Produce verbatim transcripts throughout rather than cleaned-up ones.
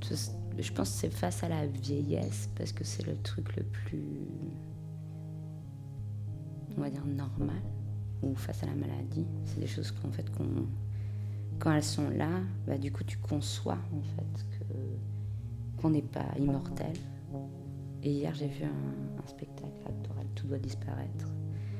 je pense que c'est face à la vieillesse, parce que c'est le truc le plus, on va dire, normal, ou face à la maladie. C'est des choses qu'en fait, qu'on, quand elles sont là, bah, du coup, tu conçois en fait que, qu'on n'est pas immortel. Et hier, j'ai vu un, un spectacle actoral, Tout doit disparaître.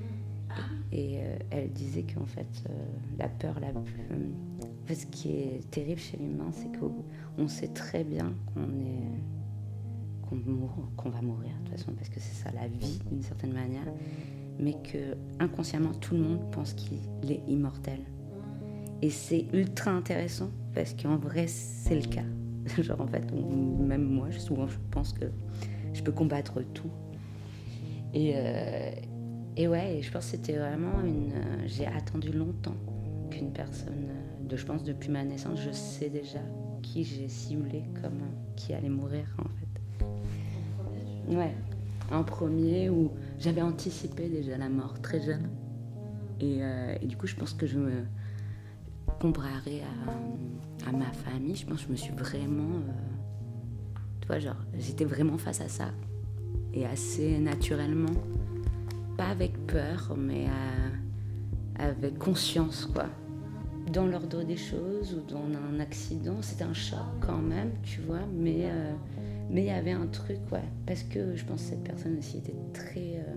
Et, et euh, elle disait qu'en fait, euh, la peur la plus... Euh, en fait, ce qui est terrible chez l'humain, c'est qu'on sait très bien qu'on est... Qu'on, mourra, qu'on va mourir de toute façon, parce que c'est ça la vie d'une certaine manière, mais que inconsciemment tout le monde pense qu'il est immortel. Et c'est ultra intéressant parce qu'en vrai c'est le cas. Genre en fait, on, même moi, souvent je pense que je peux combattre tout. Et, euh, et ouais, je pense que c'était vraiment une. Euh, j'ai attendu longtemps qu'une personne, de, je pense depuis ma naissance, je sais déjà qui j'ai ciblé comme qui allait mourir en fait. Ouais, un premier où j'avais anticipé déjà la mort très jeune. Et, euh, et du coup, je pense que je me comparerais à, à ma famille. Je pense que je me suis vraiment... Euh, tu vois, genre, j'étais vraiment face à ça. Et assez naturellement. Pas avec peur, mais à, avec conscience, quoi. Dans l'ordre des choses ou dans un accident, c'était un choc quand même, tu vois, mais... Euh, Mais il y avait un truc, ouais, parce que je pense que cette personne aussi était très... Euh,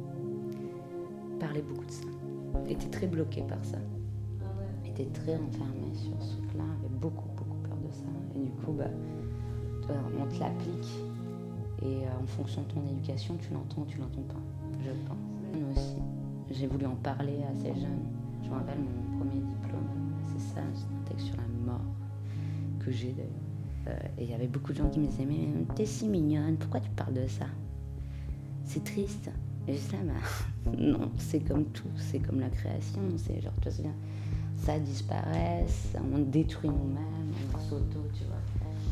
parlait beaucoup de ça, était très bloquée par ça, était très enfermée sur ce truc-là, avait beaucoup, beaucoup peur de ça. Et du coup, bah, toi, on te l'applique, et euh, en fonction de ton éducation, tu l'entends ou tu l'entends pas, je pense. Moi aussi, j'ai voulu en parler assez jeune. Je me rappelle mon premier diplôme, c'est ça, c'est un texte sur la mort, que j'ai d'ailleurs. Euh, et il y avait beaucoup de gens qui me disaient « Mais t'es si mignonne, pourquoi tu parles de ça ? C'est triste. » Et je disais « Bah non, c'est comme tout, c'est comme la création, c'est genre, tu vois, c'est bien, ça disparaît, on détruit nous-mêmes, on s'auto, tu vois. »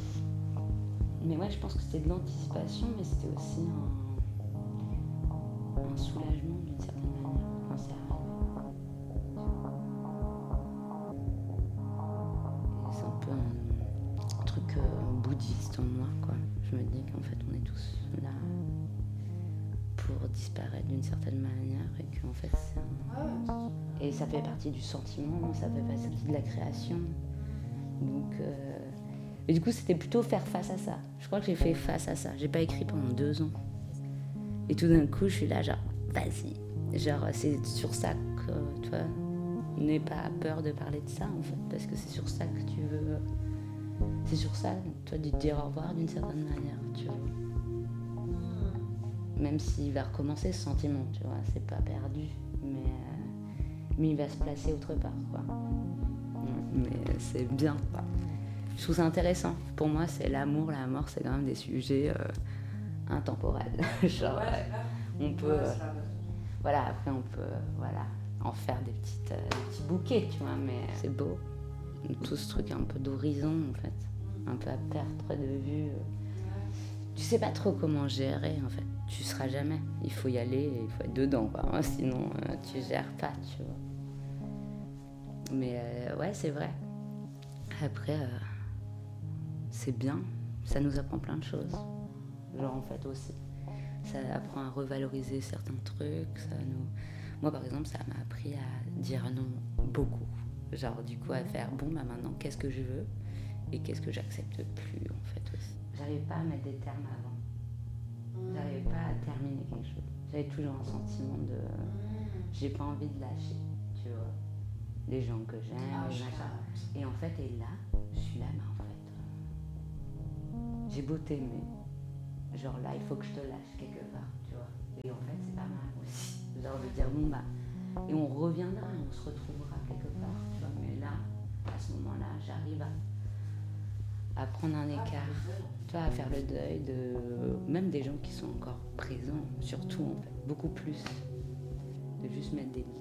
Mais ouais, je pense que c'était de l'anticipation, mais c'était aussi un, un soulagement d'une certaine manière quand c'est arrivé. Et c'est un peu un truc euh, bouddhiste en moi, quoi. Je me dis qu'en fait on est tous là pour disparaître d'une certaine manière et qu'en fait c'est un... Et ça fait partie du sentiment, ça fait partie de la création. Donc euh... et du coup c'était plutôt faire face à ça. Je crois que j'ai fait face à ça. J'ai pas écrit pendant deux ans. Et tout d'un coup je suis là genre vas-y. Genre c'est sur ça que tu vois, n'aie pas peur de parler de ça en fait, parce que c'est sur ça que tu veux. C'est sur ça, toi, de te dire au revoir d'une certaine manière, tu vois. Même s'il va recommencer ce sentiment, tu vois, c'est pas perdu, mais, euh, mais il va se placer autre part, quoi. Mais c'est bien, quoi. Je trouve ça intéressant. Pour moi, c'est l'amour, la mort, c'est quand même des sujets euh, intemporels. Genre, euh, on peut... Euh, voilà, après, on peut, euh, voilà, en faire des, petites, euh, des petits bouquets, tu vois, mais c'est beau. Tout ce truc un peu d'horizon en fait, un peu à perdre de vue. Tu sais pas trop comment gérer en fait, tu seras jamais. Il faut y aller, il faut être dedans quoi, sinon euh, tu gères pas, tu vois. Mais euh, ouais, c'est vrai. Après, euh, c'est bien, ça nous apprend plein de choses. Genre en fait aussi, ça apprend à revaloriser certains trucs. Ça nous... Moi par exemple, ça m'a appris à dire non beaucoup. Genre du coup à faire bon bah maintenant qu'est-ce que je veux et qu'est-ce que j'accepte plus en fait aussi. J'arrivais pas à mettre des termes avant. J'arrivais pas à terminer quelque chose. J'avais toujours un sentiment de j'ai pas envie de lâcher, tu vois. Les gens que j'aime, les machins. Et en fait, et là, je suis là, mais en fait, euh, j'ai beau t'aimer. Genre là, il faut que je te lâche quelque part, tu vois. Et en fait, c'est pas mal aussi. Genre de dire bon bah. Et on reviendra, on se retrouvera quelque part, tu vois. Mais là, à ce moment-là, j'arrive à, à prendre un écart, tu vois, à faire le deuil de même des gens qui sont encore présents, surtout en fait, beaucoup plus, de juste mettre des limites.